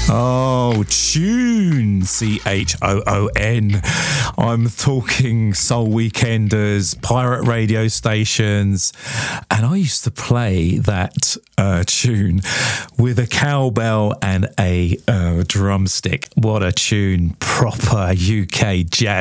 Oh, Choon, Choon. I'm talking Soul Weekenders, pirate radio stations, and I used to play that tune with a cowbell and a drumstick. What a tune, proper UK jazz